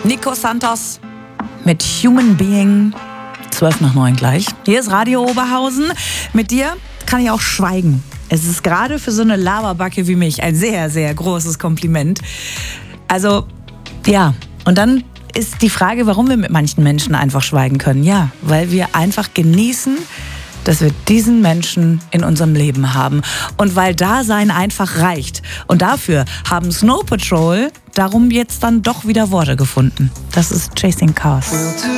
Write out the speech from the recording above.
Nico Santos mit Human Being. 8:12 gleich. Hier ist Radio Oberhausen. Mit dir kann ich auch schweigen. Es ist gerade für so eine Laberbacke wie mich ein sehr, sehr großes Kompliment. Also, ja. Und dann ist die Frage, warum wir mit manchen Menschen einfach schweigen können. Ja, weil wir einfach genießen, dass wir diesen Menschen in unserem Leben haben. Und weil Dasein einfach reicht. Und dafür haben Snow Patrol darum jetzt dann doch wieder Worte gefunden. Das ist Chasing Cars.